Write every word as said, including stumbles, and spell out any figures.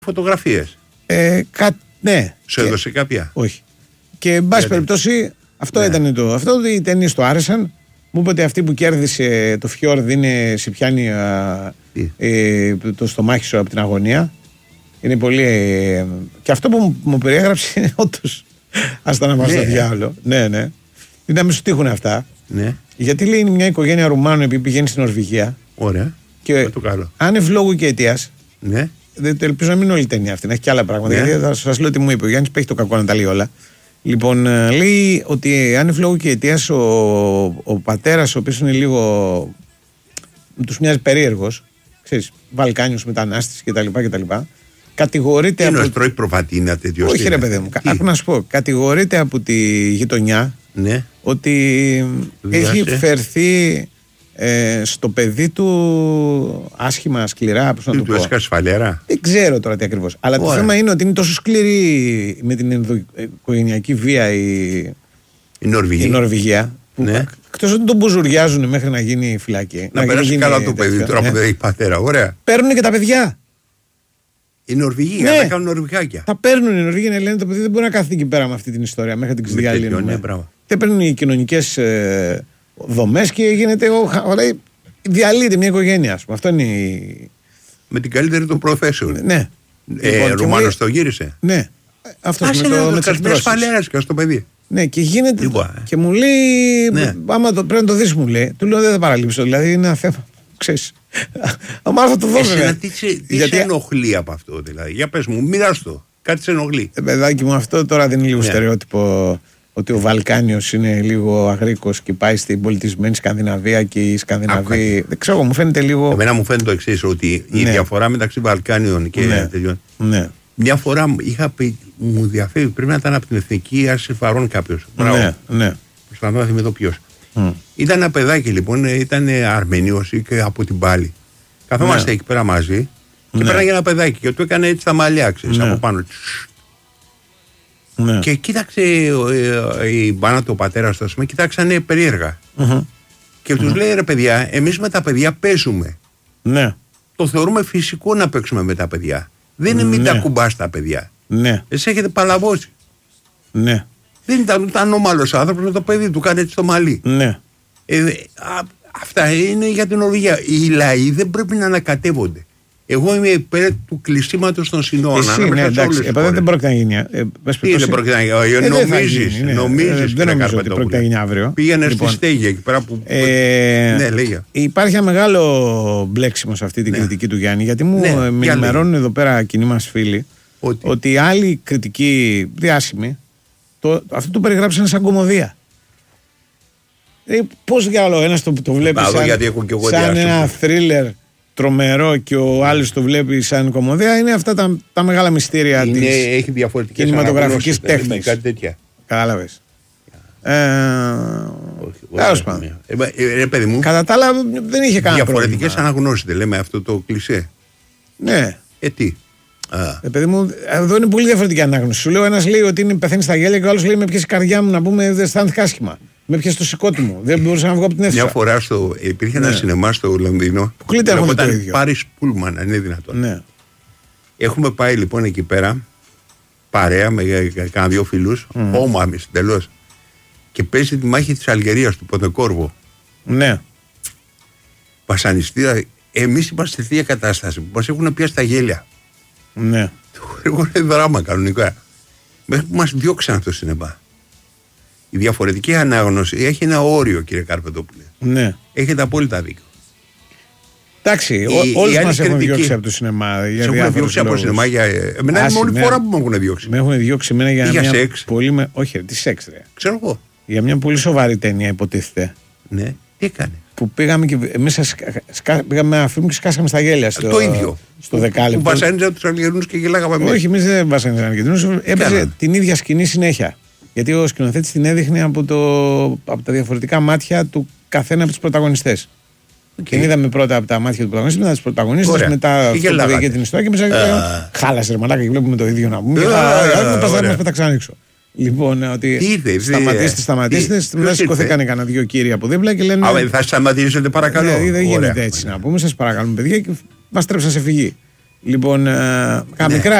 φωτογραφίες. Ε, κα... Ναι. Σου έδωσε και... κάποια? Όχι. Και εν πάση περιπτώσει, αυτό ναι. ήταν το. Αυτό οι ταινίες του άρεσαν. Μου είπε ότι αυτή που κέρδισε το Φιόρδ είναι, σε πιάνει α, ε, το στομάχι σου από την αγωνία. Είναι πολύ. Ε, και αυτό που μου, μου περιέγραψε είναι όντως. Ας τα να βάζω το διάολο. Ναι, ναι. Είναι να μην σου τύχουν αυτά. Ναι. Γιατί λέει είναι μια οικογένεια Ρουμάνων επειδή πηγαίνει στην Νορβηγία. Ωραία. Και αν ευλόγου και αιτίας. Ναι. Δεν το ελπίζω να μην είναι όλη η ταινία αυτή, να έχει και άλλα πράγματα. Ναι. Γιατί θα σας λέω τι μου είπε. Ο Γιάννης παίχει το κακό να τα λέει όλα. Λοιπόν, λέει ότι αν ευλόγου και αιτίας ο, ο πατέρας, ο οποίος είναι λίγο. Τους μοιάζει περίεργος. Ξέρεις, Βαλκάνιος μετανάστης κτλ. κτλ. Κατηγορείται. Τι από... τρώει προβατίνα τέτοιο? Όχι, ρε παιδί μου. Άκου να σου πω. Κατηγορείται από τη γειτονιά. Ναι. Ότι Βιάσε. έχει φερθεί ε, στο παιδί του άσχημα, σκληρά. Πώς να το του έσκασε φαλέρα. Δεν ξέρω τώρα τι ακριβώς. Αλλά Ωραία. το θέμα είναι ότι είναι τόσο σκληρή με την ενδοοικογενειακή βία η, η Νορβηγία. Η Νορβηγία που ναι. Εκτός ότι τον μπουζουριάζουν μέχρι να γίνει φυλακή. Να, να περάσει καλά το παιδί τώρα ναι. που δεν έχει πατέρα. Ωραία. Παίρνουν και τα παιδιά. Η Νορβηγία, ναι. θα κάνουν Νορβηγάκια. Θα παίρνουν οι Νορβηγοί, λένε το παιδί δεν μπορεί να κάθεται εκεί πέρα με αυτή την ιστορία μέχρι την ξεδιαλύνουν. Ναι, δεν παίρνουν οι κοινωνικές ε, δομές και γίνεται. Ωραία, διαλύεται μια οικογένεια, ας πούμε. Αυτό είναι η... Με την καλύτερη των προθέσεων. Ναι. Ε, λοιπόν, Ρουμάνος το γύρισε. Ναι. Αυτό με το με τις φαλέρας και στο παιδί. Ναι, και γίνεται. Λοιπόν, και μου λέει. Ναι. Άμα το, πρέπει να το δεις, μου λέει. Του λέω δεν θα παραλείψω. Δηλαδή είναι ένα θέμα. Ξέρεις. Άμα θα το δω, βέβαια. Τι, τι Γιατί... σε ενοχλεί από αυτό, δηλαδή? Για πες μου, μοιράσου. Κάτι σε ενοχλεί. Ε, παιδάκι μου, αυτό τώρα δεν είναι λίγο ναι. στερεότυπο. Ότι ο Βαλκάνιος είναι λίγο αγρίκος και πάει στην πολιτισμένη Σκανδιναβία και η Σκανδιναβία. Δεν ξέρω, μου φαίνεται λίγο. Εμένα μου φαίνεται το εξής, ότι ναι. η διαφορά μεταξύ Βαλκάνιων και ναι. τέτοιων. Ναι. Μια φορά είχα πει, μου διαφεύγει, πρέπει να ήταν από την Εθνική Άρση Φαρών κάποιος. Ναι, ναι. Προσπαθώ να θυμηθώ ποιος. Mm. Ήταν ένα παιδάκι λοιπόν, ήταν Αρμενίος και από την Πάλη. Καθόμαστε ναι. εκεί πέρα μαζί και ναι. πέραγε ένα παιδάκι και του έκανε έτσι τα μαλλιά, ξέρεις, ναι. από πάνω. Ναι. Και κοίταξε η μπάνα του, ο πατέρας του, ας πούμε, κοιτάξανε περίεργα. Mm-hmm. Και τους mm-hmm. λέει, ρε παιδιά, εμείς με τα παιδιά παίζουμε. Ναι. Το θεωρούμε φυσικό να παίξουμε με τα παιδιά. Δεν είναι μην ναι. τα κουμπάς τα παιδιά. Ναι. Εσείς έχετε παλαβώσει. Ναι. Δεν ήταν ούτε ανώμαλος άνθρωπος με το παιδί του, κάνει έτσι το μαλλί. Ναι. Ε, α, αυτά είναι για την Νορβηγία. Οι λαοί δεν πρέπει να ανακατεύονται. Εγώ είμαι υπέρ του κλεισίματος των συνόρων. Εσύ, ναι, εντάξει. Επ' δεν πρόκειται να γίνει. Ε, Τι δεν πρόκειται να γίνει? Ε, νομίζεις, ναι. νομίζεις. Δεν νομίζω ότι πρόκειται να γίνει αύριο. Πήγαινε λοιπόν στη στέγη εκεί πέρα που. Ε, ναι, λέγε. Υπάρχει ένα μεγάλο μπλέξιμο σε αυτή την ναι. κριτική του Γιάννη, γιατί μου ναι, με ενημερώνουν εδώ πέρα κοινοί μας φίλοι ότι, ότι άλλοι κριτικοί διάσημοι το, αυτό το περιγράψαν σαν κομμωδία. Ε, πώς για άλλο ένας το, το βλέπει σαν, σαν ένα θρίλερ τρομερό και ο άλλος το βλέπει σαν κομμωδία, είναι αυτά τα, τα μεγάλα μυστήρια είναι, της κινηματογραφικής τέχνης. Κάτι τέτοια. Κατάλαβες. Τέλος πάντων. Κατά τα άλλα δεν είχε κανένα πρόβλημα. Διαφορετικές αναγνώσεις, δεν λέμε αυτό το κλισέ. Ναι. Ε, τι. Ε, παιδί μου, εδώ είναι πολύ διαφορετική ανάγνωση. Σου λέω, ένας λέει ότι είναι πεθαίνει στα γέλια και ο άλλος λέει με πιέζει η καρδιά μου να πούμε δεν αισθάνθηκα άσχημα. Με πιέζει το σηκώτη μου. Δεν μπορούσα να βγω από την αίθουσα. Μια φορά στο, υπήρχε ναι. ένα σινεμά στο Λονδίνο. Που κλείται έρχονται το ίδιο. Πάρις Πούλμαν, αν είναι δυνατόν. Ναι. Έχουμε πάει λοιπόν εκεί πέρα παρέα με κάνα δύο φίλους, mm. όμαμις τελώς. Και παίζει τη μάχη της Αλγερίας του Ποντεκόρβο. Ναι. Βασανιστήρα. Εμείς είμαστε σε τέτοια κατάσταση που μας έχουν πιάσει τα γέλια. Ναι. Εγώ είναι δράμα κανονικά. Μέχρι που μας διώξαν αυτό το σινεμά. Η διαφορετική ανάγνωση έχει ένα όριο, κύριε Καρπετόπουλε. Ναι. Έχετε απόλυτα δίκιο. Εντάξει, όλοι μας έχουν διώξει από το σινεμά. Σε έχουν διώξει από το σινεμά για. Εμένα είναι η μόνη φορά που με έχουν διώξει. Με έχουν διώξει εμένα για, για μια σεξ. Πολύ με... Όχι, τι σεξ, ρε. Ξέρω εγώ. Για μια πολύ σοβαρή ταινία, υποτίθεται. Ναι, τι έκανε. Που πήγαμε και εμείς σκα... πήγαμε ένα φιλμ και σκάσαμε στα γέλια. Στο... Το ίδιο. Στο δεκάλεπτο. Που βασάνιζαν τους Αλγερινούς και γελάγαμε εμείς. Όχι, εμείς δεν βασάνιζαν τους Αλγερινούς. Έπαιζε την ίδια σκηνή συνέχεια. Γιατί ο σκηνοθέτης την έδειχνε από, το... από τα διαφορετικά μάτια του καθένα από τους πρωταγωνιστές. Okay. Την είδαμε πρώτα από τα μάτια του πρωταγωνιστή, μετά τους πρωταγωνιστές, μετά αυτό που πήγε την ιστορία και μετά χάλασε ρε μαλάκα και βλέπουμε το ίδιο να πούμε. Θα μας πετάξαν έξω. Λοιπόν, ότι σταματήστε, σταματήστε. Μετά σηκωθήκανε κανένα δύο κύριοι από δίπλα και λένε. Α, θα σταματήσετε παρακαλώ. Δεν γίνεται έτσι να πούμε. Σας παρακαλούμε, παιδιά, και μας τρέψαν σε φυγή. Λοιπόν, ε, Ναι. μικρά